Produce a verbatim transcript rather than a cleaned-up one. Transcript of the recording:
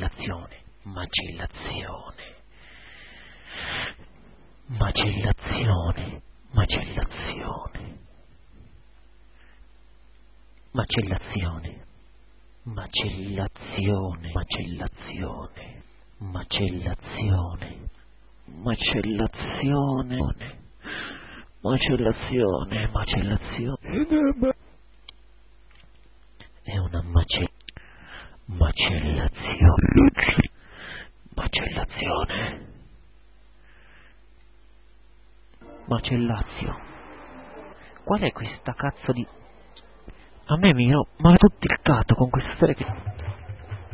macellazione, macellazione, macellazione, macellazione, macellazione, macellazione, macellazione, macellazione, macellazione, macellazione, macellazione, è una mace, macellazione, macellazione, macellazio. Qual è questa cazzo di... A me mi ro... ma è tutto il gatto con questa storia che...